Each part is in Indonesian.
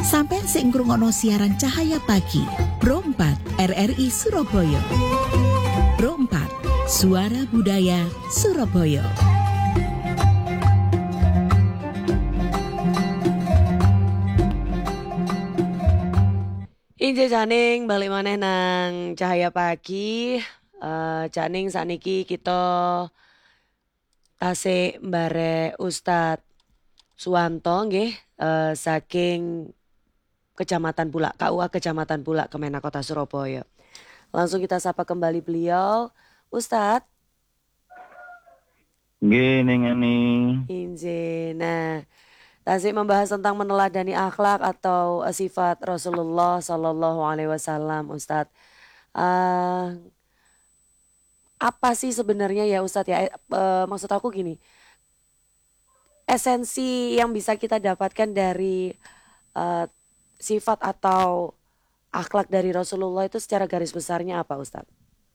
Sampai sing ngrungokno siaran Cahaya Pagi, Pro 4 RRI Surabaya. Pro 4, Suara Budaya Surabaya. Inje Janing balik maneh nang Cahaya Pagi. Janing saniki kita tasik mbare Ustadz Suwanto nggih, saking Kecamatan Bulak, KUA Kecamatan Bulak, Kemenak Kota Surabaya. Langsung kita sapa kembali beliau. Ustadz. Gini ngani. Inje. Nah, tasik membahas tentang meneladani akhlak atau sifat Rasulullah Sallallahu Alaihi Wasallam, Ustadz. Apa sih sebenarnya ya Ustadz ya? Maksud aku gini, esensi yang bisa kita dapatkan dari sifat atau akhlak dari Rasulullah itu secara garis besarnya apa, Ustadz?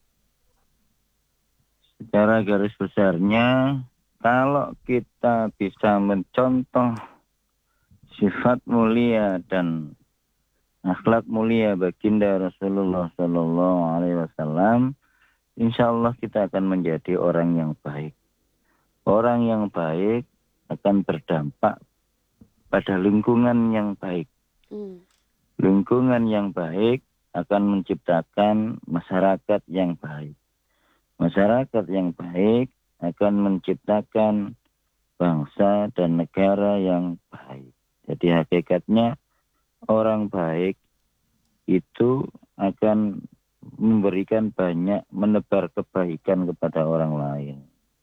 Secara garis besarnya, kalau kita bisa mencontoh sifat mulia dan akhlak mulia baginda Rasulullah Sallallahu Alaihi Wasallam, insya Allah kita akan menjadi orang yang baik. Orang yang baik akan berdampak pada lingkungan yang baik. Lingkungan yang baik akan menciptakan masyarakat yang baik. Masyarakat yang baik akan menciptakan bangsa dan negara yang baik. Jadi hakikatnya orang baik itu akan memberikan banyak, menebar kebaikan kepada orang lain.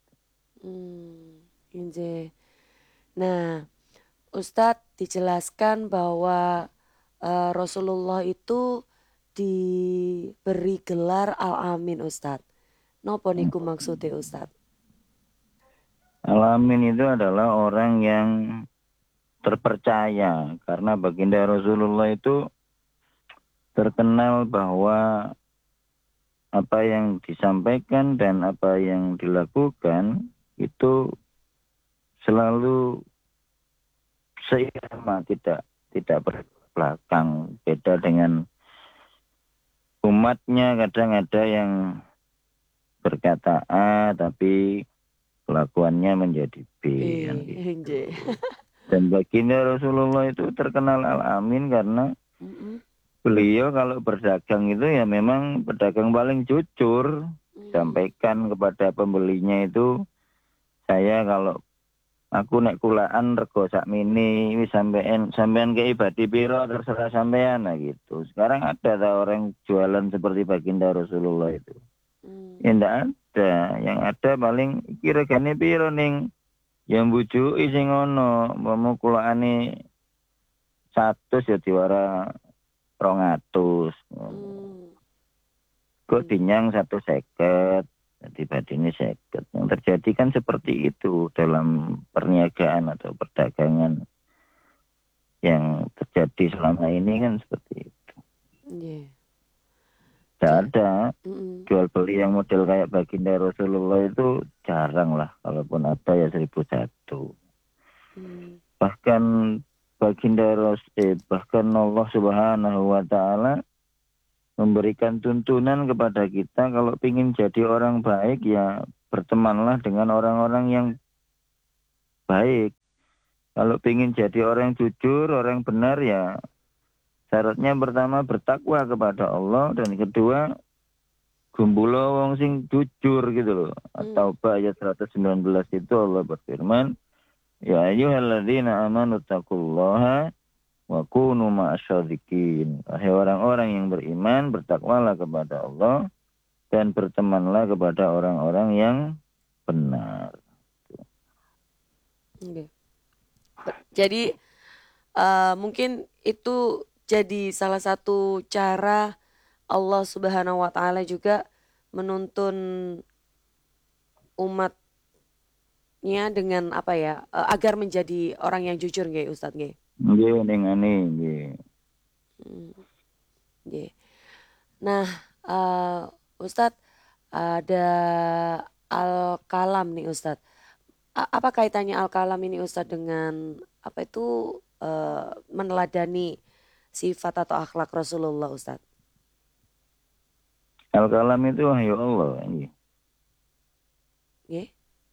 Inje. Nah, Ustadz dijelaskan bahwa Rasulullah itu diberi gelar Al-Amin, Ustadz. Nopo niku maksudnya, Ustadz? Al-Amin itu adalah orang yang terpercaya, karena baginda Rasulullah itu terkenal bahwa apa yang disampaikan dan apa yang dilakukan itu selalu seirama, tidak berbelakang. Beda dengan umatnya, kadang ada yang berkata A tapi kelakuannya menjadi B. Gitu. Dan baginda Rasulullah itu terkenal Al-Amin karena beliau kalau berdagang itu ya memang pedagang paling jujur. Sampaikan kepada pembelinya itu, saya kalau aku nek kulaan rego sakmini wis sampean ke ibadi piro terserah sampean, nah gitu. Sekarang ada orang jualan seperti baginda Rasulullah itu. Ya ndak ada, yang ada paling kira-kira piro ning yang bujuki sing ngono, mau kulaane 100 ya diwara 200. Kok dinyang 150. Jadi badine 50. Yang terjadi kan seperti itu dalam perniagaan atau perdagangan yang terjadi selama ini kan seperti itu. Tidak ada jual beli yang model kayak baginda Rasulullah itu jarang lah. Kalaupun ada ya 1001. Bahkan bahkan Allah Subhanahu wa Ta'ala memberikan tuntunan kepada kita, kalau ingin jadi orang baik ya bertemanlah dengan orang-orang yang baik. Kalau ingin jadi orang jujur, orang benar ya syaratnya pertama bertakwa kepada Allah, dan kedua gumbulo wong sing jujur gitu loh. At-Taubah ayat 119 itu Allah berfirman, ya ayyuhalladzina amanu taqullaha wa kunu ma'asyadiqin. Wahai orang-orang yang beriman, bertakwalah kepada Allah dan bertemanlah kepada orang-orang yang benar. Jadi mungkin itu jadi salah satu cara Allah Subhanahu wa Ta'ala juga menuntun umatnya dengan apa ya, agar menjadi orang yang jujur nggih Ustadz nggih. Nggih ning ngene nggih. Nah, Ustadz ada Al-Kalam nih Ustadz. Apa kaitannya Al-Kalam ini Ustadz dengan apa itu meneladani sifat atau akhlak Rasulullah Ustadz? Al-kalam itu wahyu Allah. Nggih.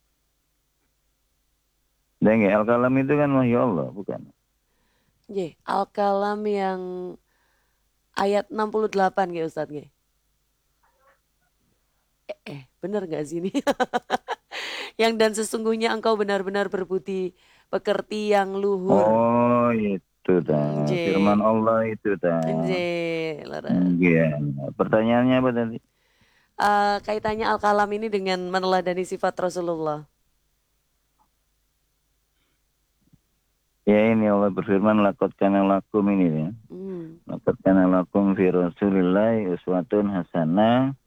Al-kalam itu kan wahyu Allah, bukan? Nggih, Al-kalam yang ayat 68 nggih Ustadz nggih. Bener gak sih ini? Yang dan sesungguhnya engkau benar-benar berbudi pekerti yang luhur. Oh, itu dah. Firman Allah itu dah. Iya. Pertanyaannya apa tadi? Kaitannya al-kalam ini dengan meneladani sifat Rasulullah. Ya, ini Allah berfirman, laqad kana lakum ini ya. Laqad kana lakum fi Rasulillahi uswatun hasanah.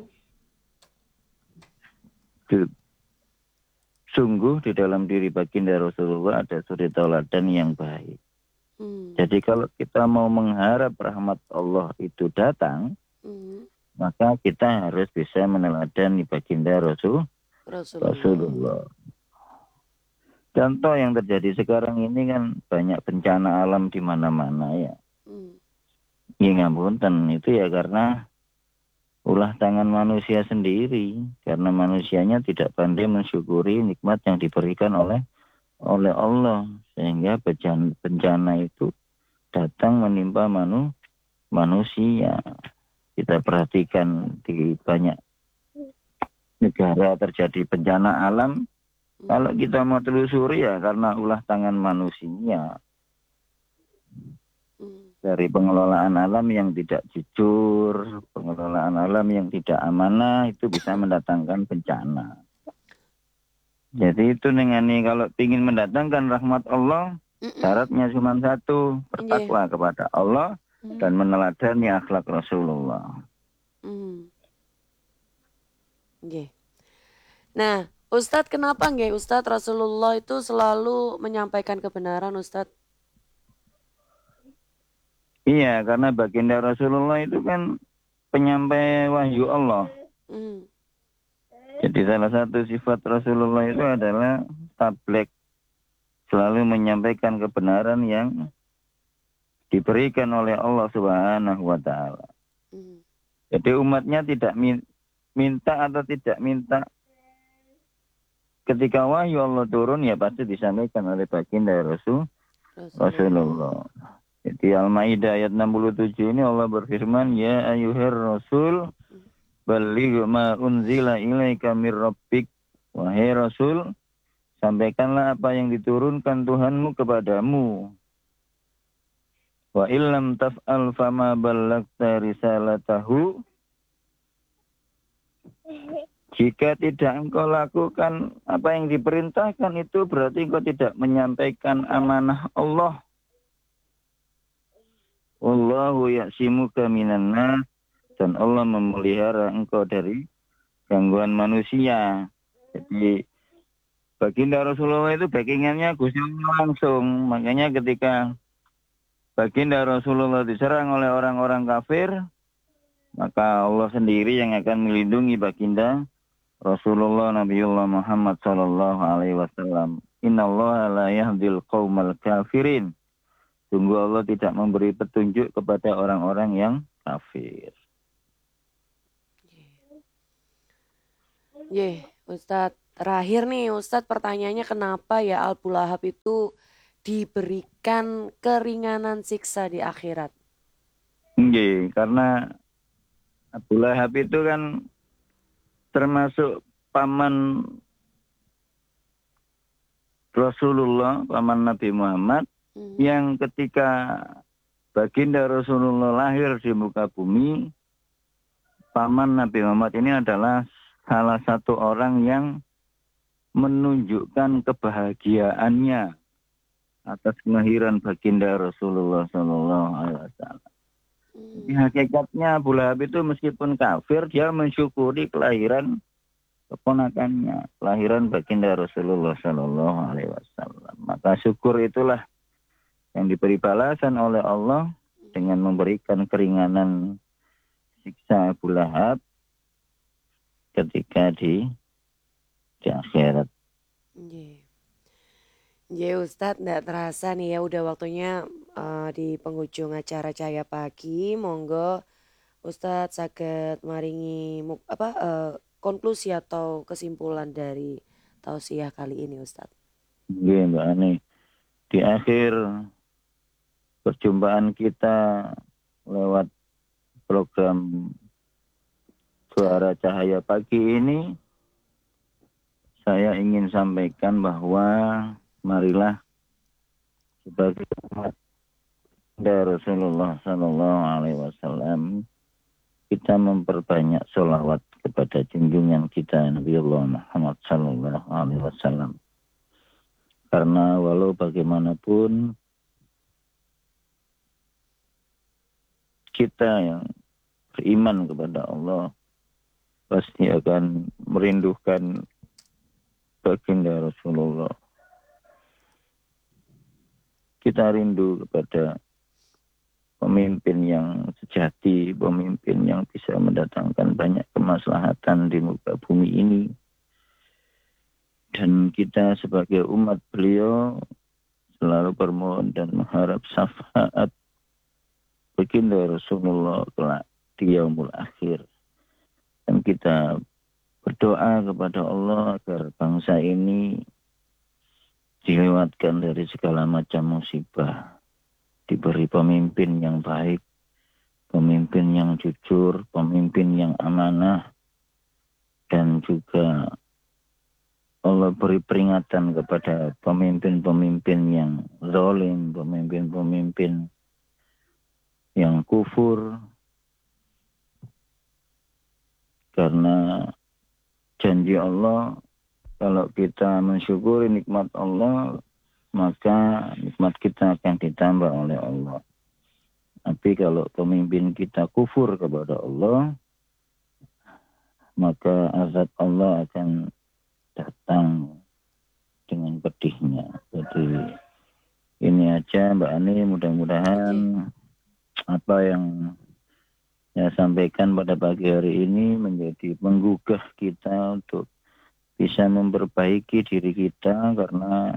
Sungguh di dalam diri baginda Rasulullah ada suri tauladan yang baik. Jadi kalau kita mau mengharap rahmat Allah itu datang, maka kita harus bisa meneladani baginda Rasulullah. Contoh yang terjadi sekarang ini kan banyak bencana alam di mana-mana ya. Ya ngapunten, itu ya karena ulah tangan manusia sendiri, karena manusianya tidak pandai mensyukuri nikmat yang diberikan oleh Allah, sehingga bencana itu datang menimpa manusia. Kita perhatikan di banyak negara terjadi bencana alam, kalau kita mau telusuri ya karena ulah tangan manusia. Dari pengelolaan alam yang tidak jujur, pengelolaan alam yang tidak amanah, itu bisa mendatangkan bencana. Jadi itu nengani kalau ingin mendatangkan rahmat Allah, syaratnya cuma satu, bertakwa kepada Allah dan meneladani akhlak Rasulullah. Nah, Ustadz kenapa nggih Ustadz Rasulullah itu selalu menyampaikan kebenaran Ustadz? Iya, karena baginda Rasulullah itu kan penyampai wahyu Allah. Jadi salah satu sifat Rasulullah itu adalah tabligh, selalu menyampaikan kebenaran yang diberikan oleh Allah Subhanahu wa taala. Jadi umatnya tidak minta atau tidak minta, ketika wahyu Allah turun ya pasti disampaikan oleh baginda Rasulullah. Jadi Al-Maidah ayat 67 ini Allah berfirman, ya ayyuhar rasul balligh ma unzila ilaika mir rabbik. Wahai Rasul, sampaikanlah apa yang diturunkan Tuhanmu kepadamu. Wa illam taf'al fama ballaghta risalatahu. Jika tidak engkau lakukan apa yang diperintahkan itu berarti engkau tidak menyampaikan amanah Allah. Wallahu ya'simuka minan nas, dan Allah memelihara engkau dari gangguan manusia. Jadi baginda Rasulullah itu backingannya Gusti Allah langsung. Makanya ketika baginda Rasulullah diserang oleh orang-orang kafir, maka Allah sendiri yang akan melindungi baginda Rasulullah Nabiullah Muhammad sallallahu alaihi wasallam. Innallaha la yahdil qaumal kafirin. Sungguh Allah tidak memberi petunjuk kepada orang-orang yang kafir. Ustadz, terakhir nih Ustadz, pertanyaannya kenapa ya Abu Lahab itu diberikan keringanan siksa di akhirat? Karena Abu Lahab itu kan termasuk paman Rasulullah, paman Nabi Muhammad, yang ketika baginda Rasulullah lahir di muka bumi, paman Nabi Muhammad ini adalah salah satu orang yang menunjukkan kebahagiaannya atas kelahiran baginda Rasulullah SAW. Di hakikatnya Abu Lahab itu meskipun kafir, dia mensyukuri kelahiran keponakannya, kelahiran baginda Rasulullah SAW. Maka syukur itulah yang diberi balasan oleh Allah dengan memberikan keringanan siksa Abu Lahab ketika di akhirat. Ya Ustadz, nggak terasa nih ya udah waktunya di penghujung acara Cahaya Pagi. Monggo Ustadz saged maringi konklusi atau kesimpulan dari tausiah kali ini Ustadz. Nggih, Mbak Ani. Di akhir perjumpaan kita lewat program Suara Cahaya Pagi ini, saya ingin sampaikan bahwa marilah sebagai umat Rasulullah Sallallahu Alaihi Wasallam kita memperbanyak sholawat kepada junjungan kita Nabi Allah Muhammad Sallallahu Alaihi Wasallam. Karena walau bagaimanapun kita yang beriman kepada Allah pasti akan merindukan baginda Rasulullah. Kita rindu kepada pemimpin yang sejati, pemimpin yang bisa mendatangkan banyak kemaslahatan di muka bumi ini. Dan kita sebagai umat beliau selalu bermohon dan mengharap syafaat baginda Rasulullah kelak di yaumul akhir. Dan kita berdoa kepada Allah agar bangsa ini dilewatkan dari segala macam musibah, diberi pemimpin yang baik, pemimpin yang jujur, pemimpin yang amanah, dan juga Allah beri peringatan kepada pemimpin-pemimpin yang zalim, pemimpin-pemimpin yang kufur, karena janji Allah kalau kita mensyukuri nikmat Allah, maka nikmat kita akan ditambah oleh Allah. Tapi kalau pemimpin kita kufur kepada Allah, maka azab Allah akan datang dengan pedihnya. Jadi ini aja Mbak Ani, mudah-mudahan apa yang saya sampaikan pada pagi hari ini menjadi menggugah kita untuk bisa memperbaiki diri kita, karena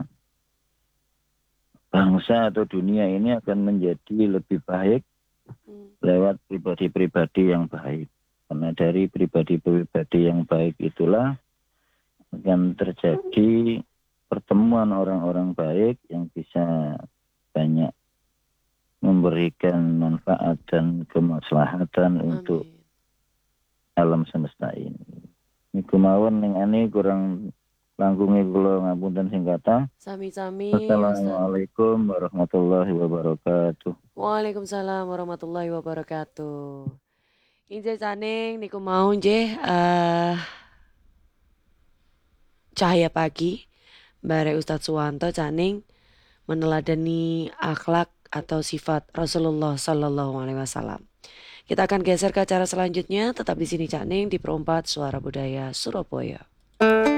bangsa atau dunia ini akan menjadi lebih baik lewat pribadi-pribadi yang baik. Karena dari pribadi-pribadi yang baik itulah akan terjadi pertemuan orang-orang baik yang bisa banyak memberikan manfaat dan kemaslahatan untuk alam semesta ini. Niku mawon ning Ani kurang langkunge kula ngapunten sing kathah. Sami-sami. Assalamualaikum warahmatullahi wabarakatuh. Waalaikumsalam warahmatullahi wabarakatuh. Injih saning niku mau nggih Cahaya Pagi bare Ustadz Suwanto caning meneladani akhlak atau sifat Rasulullah Sallallahu Alaihi Wasallam. Kita akan geser ke acara selanjutnya. Tetap di sini Cak Ning di Perempat Suara Budaya Surabaya.